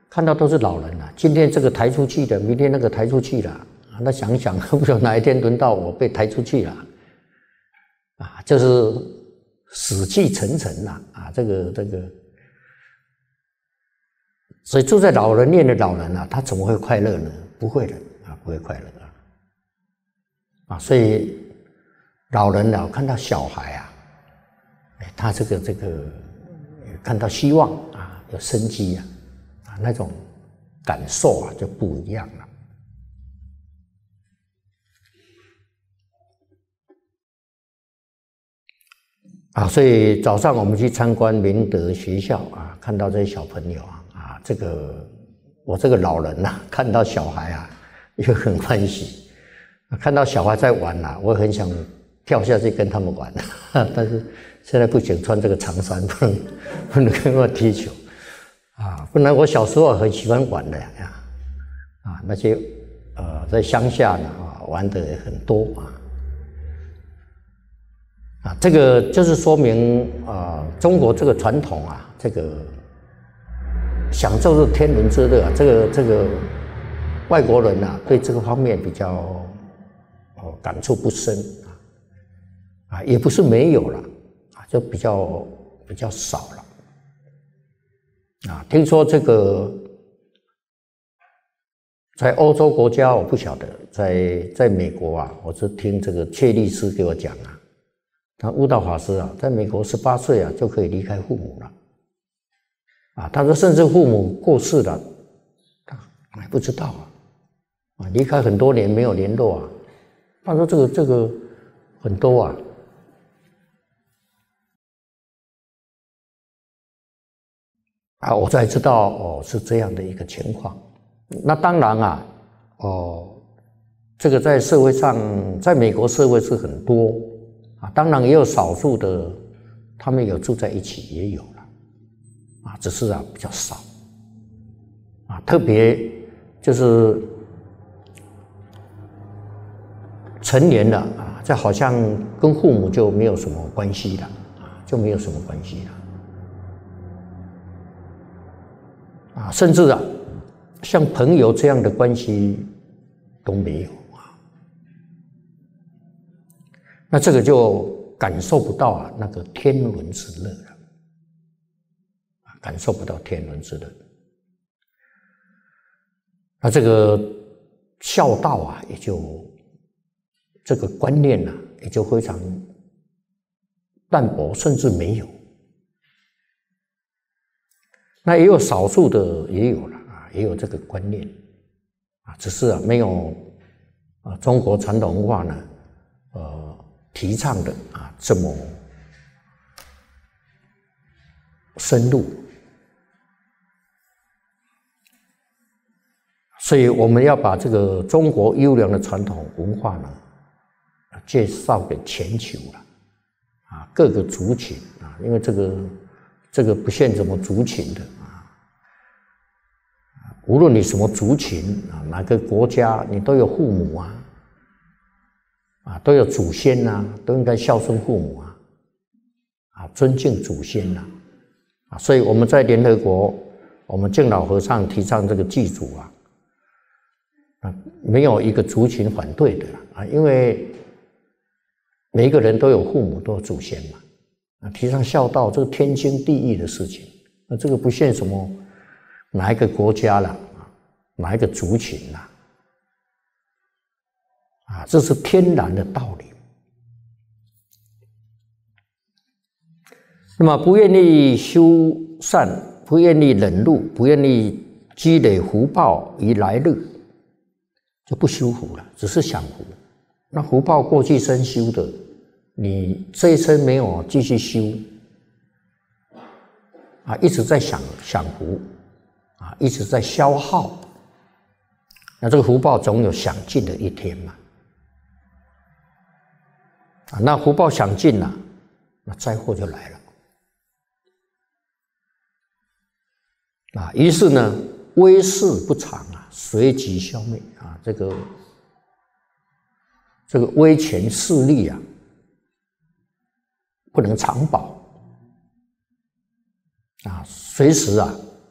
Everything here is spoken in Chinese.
看到都是老人了。今天这个抬出去的，明天那个抬出去了，那想一想，不知道哪一天轮到我被抬出去了，就是死气沉沉了这个，所以住在老人院的老人他怎么会快乐呢？不会的不会快乐所以老人看到小孩他这个看到希望有生机那种感受就不一样了所以早上我们去参观明德学校看到这些小朋友我这个老人看到小孩也很欢喜，看到小孩在玩我也很想跳下去跟他们玩但是现在不行，穿这个长衫不能跟我踢球不然我小时候很喜欢玩的那些在乡下玩的很多这个就是说明中国这个传统这个享受是天伦之乐这个外国人对这个方面比较感触不深也不是没有了就比较少了听说这个在欧洲国家我不晓得，在美国我是听这个切律师给我讲他悟道法师在美国18岁就可以离开父母了他说甚至父母过世了他还不知道离开很多年没有联络他说这个很多我才知道是这样的一个情况。那当然这个在社会上，在美国社会是很多当然也有少数的，他们有住在一起也有了只是比较少特别就是成年了这好像跟父母就没有什么关系了就没有什么关系了甚至像朋友这样的关系都没有那这个就感受不到那个天伦之乐了感受不到天伦之乐那这个孝道也就这个观念也就非常淡薄甚至没有那也有少数的也有了也有这个观念只是没有中国传统文化呢提倡的这么深入所以我们要把这个中国优良的传统文化呢介绍给全球了各个族群因为这个不限什么族群的无论你什么族群哪个国家你都有父母都有祖先都应该孝顺父母尊敬祖先所以我们在联合国我们敬老和尚提倡这个祭祖没有一个族群反对的因为每一个人都有父母都有祖先提倡孝道这个天经地义的事情这个不限什么哪一个国家哪一个族群这是天然的道理那么不愿意修善不愿意忍辱不愿意积累福报以来日就不修福了只是享福那福报过去生修的你这一生没有继续修一直在享福一直在消耗那这个福报总有享尽的一天嘛那福报享尽了那灾祸就来了于是呢威势不长随即消灭这个威权势力不能长保随时